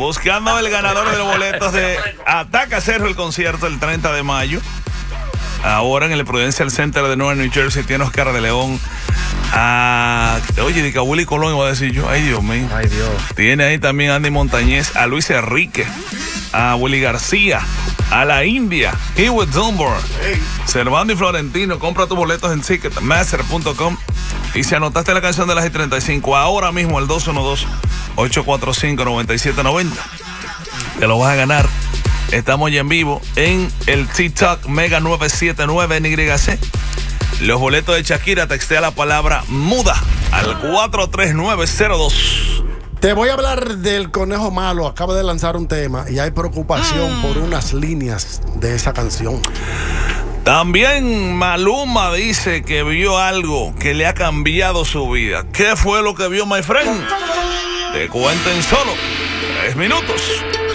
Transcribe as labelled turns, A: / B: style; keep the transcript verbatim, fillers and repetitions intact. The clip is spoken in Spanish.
A: buscando el ganador de los boletos de Ataca Cerro, el concierto el treinta de mayo. Ahora en el Prudential Center de Nueva New Jersey tiene Oscar de León. A, oye, de Willy Colón iba a decir yo. Ay, Dios mío.
B: Ay, Dios.
A: Tiene ahí también a Andy Montañez, a Luis Enrique, a Willy García, a la India, Hewitt Dunbar, hey. Servando y Florentino. Compra tus boletos en ticketmaster punto com. Y si anotaste la canción de las I treinta y cinco, ahora mismo el dos uno dos, ocho cuatro cinco, nueve siete nueve cero, te lo vas a ganar. Estamos ya en vivo en el TikTok Mega nueve siete nueve N Y C. Los boletos de Shakira, textea la palabra muda al cuatro tres nueve cero dos.
C: Te voy a hablar del Conejo Malo. Acaba de lanzar un tema y hay preocupación mm. por unas líneas de esa canción.
A: También Maluma dice que vio algo que le ha cambiado su vida. ¿Qué fue lo que vio, my friend? Te cuento en solo tres minutos.